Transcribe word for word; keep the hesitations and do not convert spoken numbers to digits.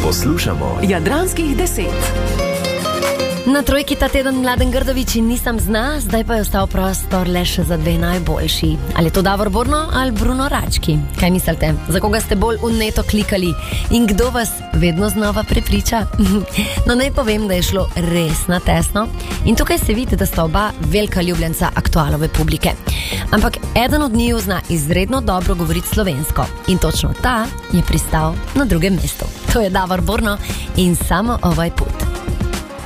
Poslušamo Jadranskih deset. Na trojki ta teden Mladen Grdović in Nisam zna, zdaj pa je ostal prostor le še za dve najboljši. Ali je to Davor Borno ali Bruno Rački? Kaj mislite? Za koga ste bolj vneto klikali? In kdo vas vedno znova prepriča? No, naj povem, da je šlo res na tesno. In tukaj se vidi, da sta oba velika ljubljenca aktualove publike. Ampak eden od njiju zna izredno dobro govoriti slovensko. In točno ta je pristal na drugem mestu. To je Davor Borno in Samo ovaj put.